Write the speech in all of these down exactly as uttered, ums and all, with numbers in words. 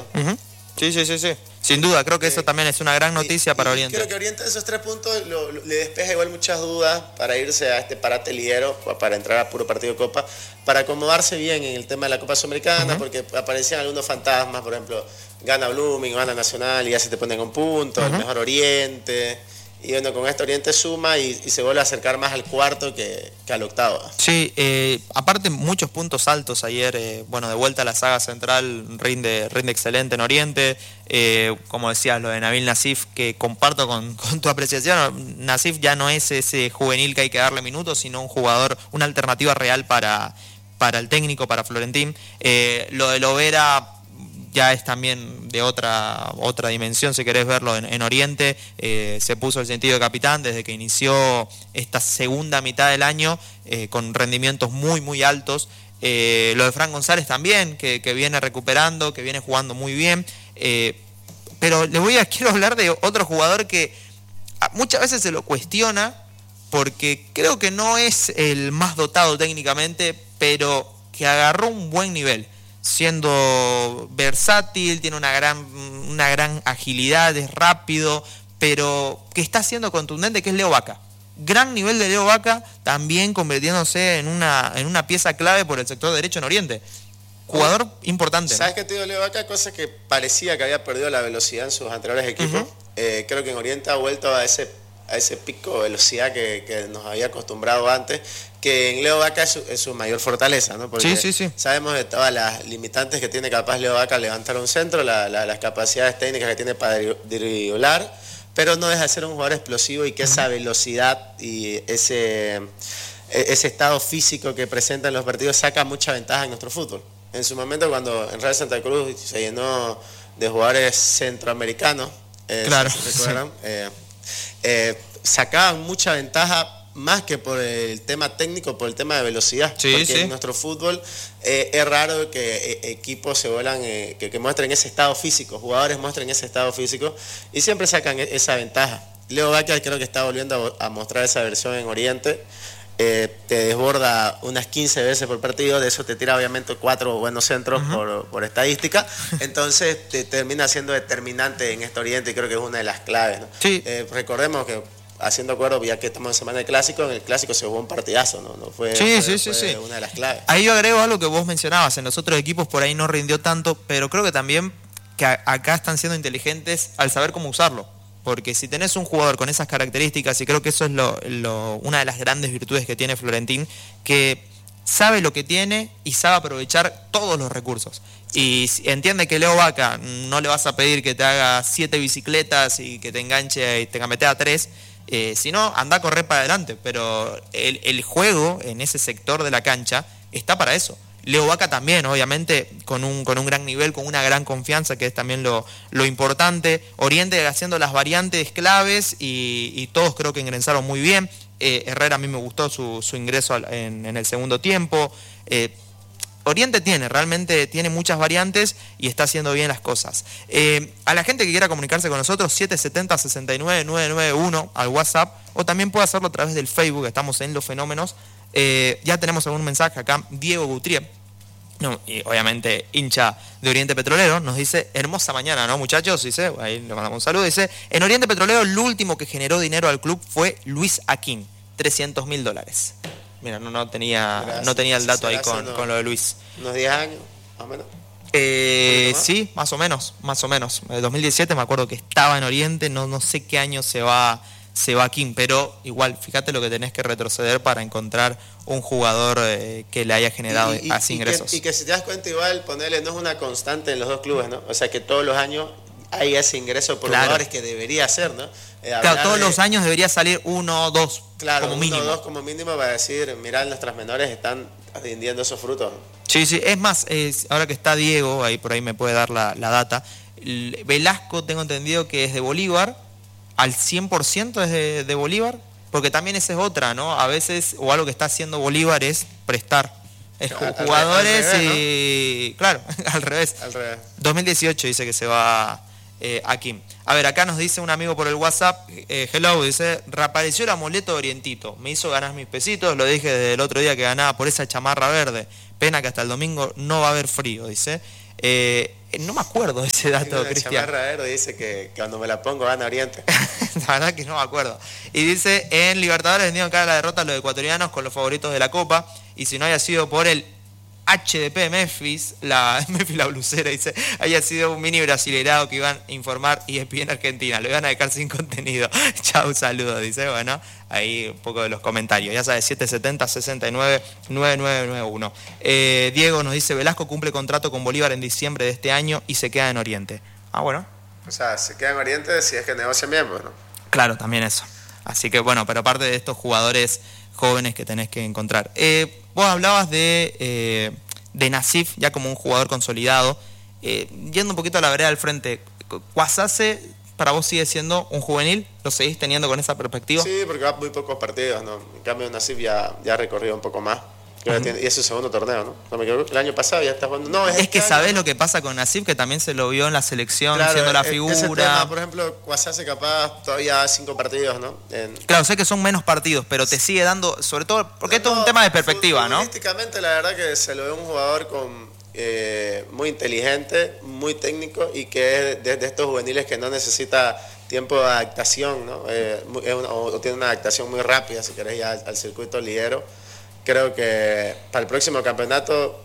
¿no? Uh-huh. Sí, sí, sí, sí. Sin duda, creo que eso también es una gran noticia y, para y Oriente. Creo que Oriente esos tres puntos lo, lo, le despeja igual muchas dudas para irse a este parate liguero, para entrar a puro partido de Copa, para acomodarse bien en el tema de la Copa Sudamericana, uh-huh. porque aparecían algunos fantasmas, por ejemplo, gana Blooming, gana Nacional y ya se te ponen un punto, uh-huh. el mejor Oriente. Y bueno, con este Oriente suma y, y se vuelve a acercar más al cuarto que, que al octavo. Sí, eh, aparte muchos puntos altos ayer, eh, bueno, de vuelta a la saga central, rinde, rinde excelente en Oriente, eh, como decías, lo de Nabil Nassif, que comparto con, con tu apreciación. Nassif ya no es ese juvenil que hay que darle minutos, sino un jugador, una alternativa real para, para el técnico, para Florentín. Eh, lo de Lovera ya es también de otra otra dimensión, si querés verlo en, en Oriente. Eh, se puso el sentido de capitán desde que inició esta segunda mitad del año, eh, con rendimientos muy muy altos. Eh, lo de Fran González también, que, que viene recuperando, que viene jugando muy bien. Eh, pero le voy a quiero hablar de otro jugador que muchas veces se lo cuestiona, porque creo que no es el más dotado técnicamente, pero que agarró un buen nivel, siendo versátil, tiene una gran, una gran agilidad, es rápido, pero que está siendo contundente, que es Leo Vaca. Gran nivel de Leo Vaca, también convirtiéndose en una, en una pieza clave por el sector derecho en Oriente. Jugador oh, importante. ¿Sabes qué te digo Leo Vaca? Cosa que parecía que había perdido la velocidad en sus anteriores equipos. Uh-huh. Eh, creo que en Oriente ha vuelto a ese, a ese pico de velocidad que, que nos había acostumbrado antes, que en Leo Vaca es su, es su mayor fortaleza, ¿no? Porque sí, sí, sí. sabemos de todas las limitantes que tiene capaz Leo Vaca al levantar un centro, la, la, las capacidades técnicas que tiene para driblar, pero no deja de ser un jugador explosivo y que esa velocidad y ese, ese estado físico que presenta en los partidos saca mucha ventaja en nuestro fútbol. En su momento, cuando en Real Santa Cruz se llenó de jugadores centroamericanos, eh, claro, si se recuerdan, sí. eh, eh, sacaban mucha ventaja más que por el tema técnico, por el tema de velocidad. Sí, porque sí. en nuestro fútbol eh, es raro que eh, equipos se vuelan, eh, que, que muestren ese estado físico, jugadores muestren ese estado físico y siempre sacan esa ventaja. Leo Vaca creo que está volviendo a, a mostrar esa versión en Oriente. Eh, te desborda unas quince veces por partido, de eso te tira obviamente cuatro buenos centros uh-huh. por, por estadística, entonces te termina siendo determinante en este Oriente y creo que es una de las claves, ¿no? Sí. Eh, recordemos que, haciendo acuerdo, ya que estamos en semana de clásico, en el clásico se jugó un partidazo, ¿no? no fue, sí, fue, sí, sí, fue sí. una de las claves. Ahí yo agrego algo que vos mencionabas, en los otros equipos por ahí no rindió tanto, pero creo que también que a, acá están siendo inteligentes al saber cómo usarlo. Porque si tenés un jugador con esas características, y creo que eso es lo, lo, una de las grandes virtudes que tiene Florentín, que sabe lo que tiene y sabe aprovechar todos los recursos. Y entiende que Leo Vaca no le vas a pedir que te haga siete bicicletas y que te enganche y te gambetea a tres, eh, sino anda a correr para adelante. Pero el, el juego en ese sector de la cancha está para eso. Leo Vaca también, obviamente, con un, con un gran nivel, con una gran confianza, que es también lo, lo importante. Oriente haciendo las variantes claves y, y todos creo que ingresaron muy bien. Eh, Herrera a mí me gustó su, su ingreso en, en el segundo tiempo. Eh, Oriente tiene, realmente tiene muchas variantes y está haciendo bien las cosas. Eh, a la gente que quiera comunicarse con nosotros, siete siete cero, seis nueve nueve nueve uno al WhatsApp, o también puede hacerlo a través del Facebook, estamos en Los Fenómenos. Eh, ya tenemos algún mensaje acá. Diego Gutrier, no, y obviamente hincha de Oriente Petrolero, nos dice: hermosa mañana, ¿no, muchachos? Dice, ahí le mandamos un saludo. Dice: en Oriente Petrolero el último que generó dinero al club fue Luis Aquín, trescientos mil dólares. Mira, no, no tenía Gracias. no tenía el dato ahí con, no, con lo de Luis. ¿Unos diez años, más o menos? Eh, sí, más o menos, más o menos. En el dos mil diecisiete me acuerdo que estaba en Oriente, no, no sé qué año se va... se va Kim, pero igual, fíjate lo que tenés que retroceder para encontrar un jugador eh, que le haya generado y, y, así y ingresos. Que, y que si te das cuenta, igual, ponerle no es una constante en los dos clubes, ¿no? O sea, que todos los años hay ese ingreso por claro. jugadores que debería ser, ¿no? Eh, claro, todos de, los años debería salir uno o dos, claro, como uno, mínimo. dos como mínimo para decir, mirá, nuestras menores están rindiendo esos frutos, ¿no? Sí, sí, es más, es, ahora que está Diego, ahí por ahí me puede dar la, la data, el Velasco tengo entendido que es de Bolívar, al cien por ciento es de, de Bolívar, porque también esa es otra, ¿no? A veces, o algo que está haciendo Bolívar es prestar es al, jugadores al revés, y... ¿no? Claro, al revés. Al revés. dos mil dieciocho dice que se va eh, aquí. A ver, acá nos dice un amigo por el WhatsApp, eh, hello, dice: reapareció el amuleto de Orientito, me hizo ganar mis pesitos, lo dije desde el otro día que ganaba por esa chamarra verde, pena que hasta el domingo no va a haber frío, dice. Eh, no me acuerdo de ese dato, Cristian. Chamarra Verde dice que cuando me la pongo gana Oriente. La verdad que no me acuerdo. Y dice, en Libertadores vendieron cara a la derrota a los ecuatorianos con los favoritos de la Copa, y si no haya sido por el H D P Memphis, la Memphis la blusera, dice, haya sido un mini brasilerado que iban a informar y E S P N Argentina, lo iban a dejar sin contenido. Chau, saludos, dice, bueno, ahí un poco de los comentarios. Ya sabes, siete siete cero, seis nueve, nueve nueve nueve uno. Eh, Diego nos dice, Velasco cumple contrato con Bolívar en diciembre de este año y se queda en Oriente. Ah, bueno. O sea, se queda en Oriente si es que negocian bien, pues, ¿no? Claro, también eso. Así que bueno, pero aparte de estos jugadores jóvenes que tenés que encontrar. Eh, vos hablabas de, eh, de Nassif ya como un jugador consolidado. Eh, yendo un poquito a la vereda del frente, ¿Cuasase para vos sigue siendo un juvenil? ¿Lo seguís teniendo con esa perspectiva? Sí, porque va muy pocos partidos, ¿no? En cambio, Nassif ya, ya ha recorrido un poco más. Uh-huh. Tiene, y es su segundo torneo, ¿no? no me equivoco, el año pasado ya está jugando. No, es, es que sabés año, lo que pasa con Nassif, que también se lo vio en la selección, claro, siendo la figura. Ese tema, por ejemplo, Cuasase capaz todavía cinco partidos, ¿no? En... Claro, sé que son menos partidos, pero te sigue dando, sobre todo, porque no, esto es un tema de perspectiva, ¿no? Futbolísticamente, la verdad que se lo ve un jugador con eh, muy inteligente, muy técnico, y que es de, de estos juveniles que no necesita tiempo de adaptación, ¿no? Eh, es una, o tiene una adaptación muy rápida, si querés, ya al, al circuito liguero. Creo que para el próximo campeonato,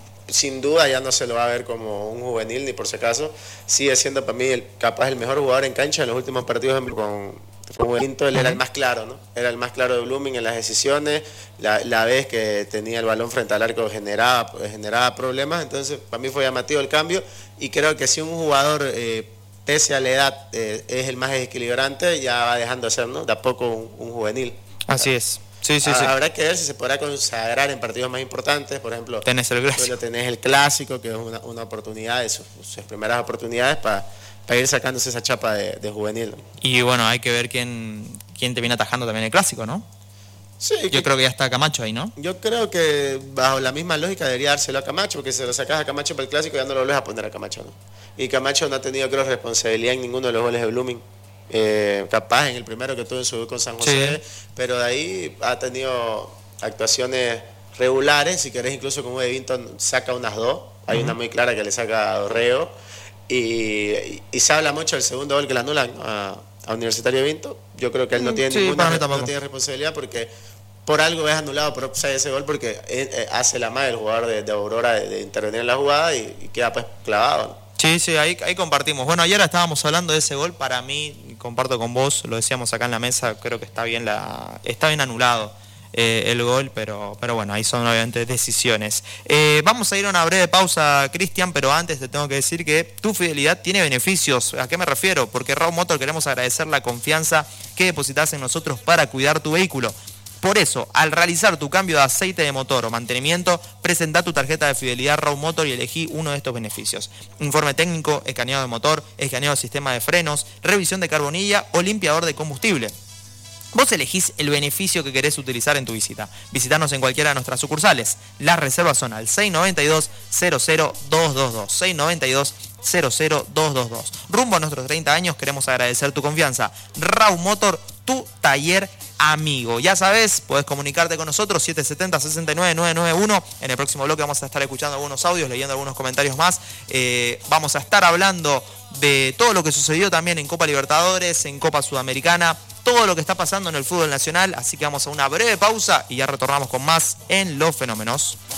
sin duda, ya no se lo va a ver como un juvenil, ni por si acaso. Sigue siendo para mí el, capaz el mejor jugador en cancha en los últimos partidos con, con Pinto. Él era el más claro, ¿no? Era el más claro de Blooming en las decisiones. La, la vez que tenía el balón frente al arco generaba, generaba problemas. Entonces, para mí fue llamativo el cambio. Y creo que si un jugador, eh, pese a la edad, eh, es el más desequilibrante, ya va dejando de ser, ¿no? De a poco un, un juvenil. Así es. Sí, sí, sí. Habrá que ver si se podrá consagrar en partidos más importantes, por ejemplo, tenés el clásico, tenés el clásico, que es una, una oportunidad, de sus, sus primeras oportunidades para pa ir sacándose esa chapa de, de juvenil. Y bueno, hay que ver quién, quién te viene atajando también el clásico, ¿no? Sí. Yo que, creo que ya está Camacho ahí, ¿no? Yo creo que bajo la misma lógica debería dárselo a Camacho, porque si lo sacás a Camacho para el clásico ya no lo volvés a poner a Camacho, ¿no? Y Camacho no ha tenido, creo, responsabilidad en ninguno de los goles de Blooming. Eh, capaz en el primero que tuvo en su con San José, sí. Pero de ahí ha tenido actuaciones regulares, si querés incluso como de Vinton saca unas dos, hay uh-huh. una muy clara que le saca a Dorrego, y, y, y se habla mucho del segundo gol que le anulan a, a Universitario de Vinto. Yo creo que él no tiene sí, ninguna no tiene responsabilidad, porque por algo es anulado por offside ese gol, porque eh, eh, hace la madre el jugador de, de Aurora de, de intervenir en la jugada y, y queda pues clavado, ¿no? Sí, sí, ahí, ahí compartimos. Bueno, ayer estábamos hablando de ese gol, para mí, comparto con vos, lo decíamos acá en la mesa, creo que está bien la está bien anulado eh, el gol, pero, pero bueno, ahí son obviamente decisiones. Eh, vamos a ir a una breve pausa, Cristian, pero antes te tengo que decir que tu fidelidad tiene beneficios. ¿A qué me refiero? Porque Raw Motor queremos agradecer la confianza que depositas en nosotros para cuidar tu vehículo. Por eso, al realizar tu cambio de aceite de motor o mantenimiento, presenta tu tarjeta de fidelidad Raw Motor y elegí uno de estos beneficios. Informe técnico, escaneado de motor, escaneado de sistema de frenos, revisión de carbonilla o limpiador de combustible. Vos elegís el beneficio que querés utilizar en tu visita. Visitanos en cualquiera de nuestras sucursales. Las reservas son al seis nueve dos, cero cero dos dos dos. seis nueve dos, cero cero dos dos dos. Rumbo a nuestros treinta años, queremos agradecer tu confianza. Raw Motor, tu taller amigo. Ya sabes, puedes comunicarte con nosotros, siete siete cero, seis nueve nueve nueve uno. En el próximo bloque vamos a estar escuchando algunos audios, leyendo algunos comentarios más. Eh, vamos a estar hablando de todo lo que sucedió también en Copa Libertadores, en Copa Sudamericana, todo lo que está pasando en el fútbol nacional. Así que vamos a una breve pausa y ya retornamos con más en Los Fenómenos.